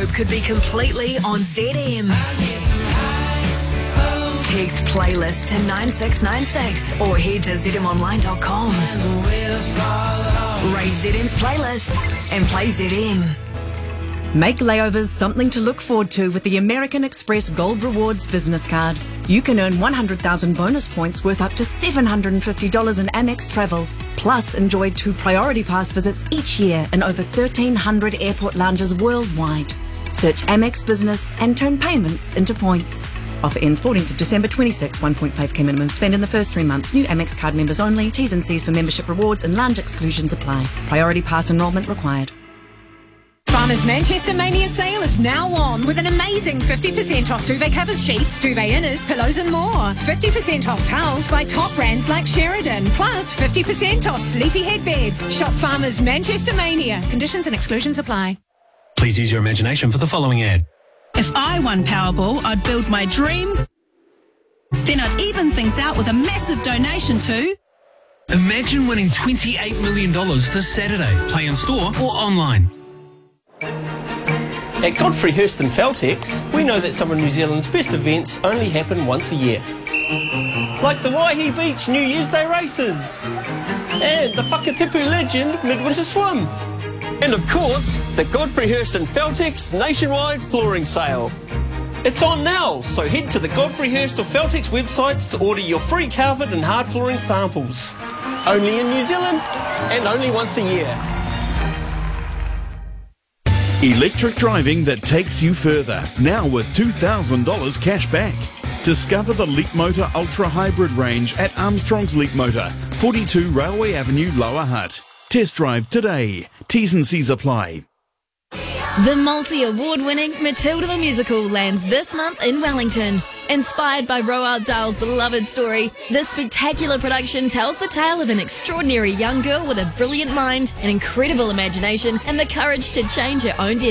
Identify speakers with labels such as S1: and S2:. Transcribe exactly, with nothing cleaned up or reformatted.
S1: wardrobe could be completely on Z M. Text playlist to nine six nine six or head to z m online dot com. Rate Z M's playlist and play Z M.
S2: Make layovers something to look forward to with the American Express Gold Rewards business card. You can earn one hundred thousand bonus points worth up to seven hundred fifty dollars in Amex travel. Plus, enjoy two Priority Pass visits each year in over thirteen hundred airport lounges worldwide. Search Amex Business and turn payments into points. Offer ends fourteenth of December twenty-six. one point five k minimum spend in the first three months. New Amex card members only. T's and C's for membership rewards and lounge exclusions apply. Priority Pass enrolment required.
S3: Farmers Manchester Mania sale is now on with an amazing fifty percent off duvet covers, sheets, duvet inners, pillows and more. fifty percent off towels by top brands like Sheridan. Plus fifty percent off sleepy head beds. Shop Farmers Manchester Mania. Conditions and exclusions apply.
S4: Please use your imagination for the following ad.
S5: If I won Powerball, I'd build my dream. Then I'd even things out with a massive donation to...
S4: Imagine winning twenty-eight million dollars this Saturday. Play in store or online.
S6: At Godfrey Hirst and Feltex, we know that some of New Zealand's best events only happen once a year. Like the Waihi Beach New Year's Day races. And the Whakatipu Legend Midwinter Swim. And of course, the Godfrey Hirst and Feltex nationwide flooring sale. It's on now, so head to the Godfrey Hirst or Feltex websites to order your free carpet and hard flooring samples. Only in New Zealand and only once a year.
S7: Electric driving that takes you further, now with two thousand dollars cash back. Discover the Leapmotor Ultra Hybrid range at Armstrong's Leapmotor, forty-two Railway Avenue, Lower Hutt. Test drive today. T's and C's apply.
S8: The multi-award-winning Matilda the Musical lands this month in Wellington. Inspired by Roald Dahl's beloved story, this spectacular production tells the tale of an extraordinary young girl with a brilliant mind, an incredible imagination, and the courage to change her own destiny.